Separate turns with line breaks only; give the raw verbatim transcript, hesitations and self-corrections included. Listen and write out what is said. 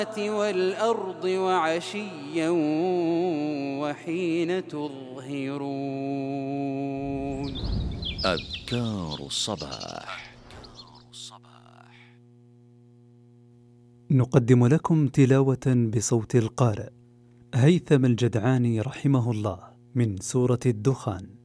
والأرض وعشيا وحين تظهرون.
أذكار الصباح.
نقدم لكم تلاوة بصوت القارئ هيثم الجدعاني رحمه الله من سورة الدخان.